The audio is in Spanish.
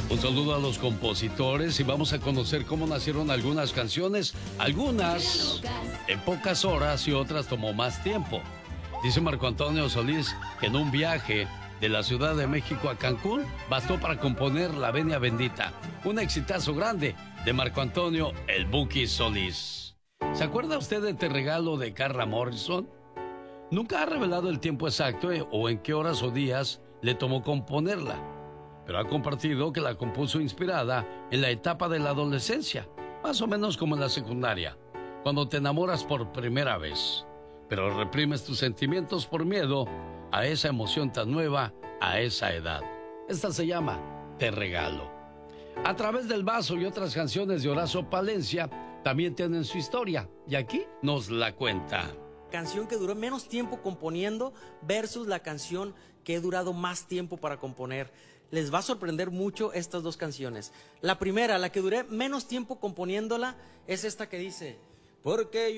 Un saludo a los compositores y vamos a conocer cómo nacieron algunas canciones, algunas en pocas horas y otras tomó más tiempo. Dice Marco Antonio Solís que en un viaje de la Ciudad de México a Cancún bastó para componer La Venia Bendita, un exitazo grande de Marco Antonio el Buki Solís. ¿Se acuerda usted de Te Regalo de Carla Morrison? Nunca ha revelado el tiempo exacto o en qué horas o días le tomó componerla, pero ha compartido que la compuso inspirada en la etapa de la adolescencia, más o menos como en la secundaria, cuando te enamoras por primera vez, pero reprimes tus sentimientos por miedo a esa emoción tan nueva a esa edad. Esta se llama Te Regalo. A través del vaso y otras canciones de Horacio Palencia también tienen su historia y aquí nos la cuenta. Canción que duró menos tiempo componiendo versus la canción que he durado más tiempo para componer. Les va a sorprender mucho estas dos canciones. La primera, la que duré menos tiempo componiéndola, es esta que dice: porque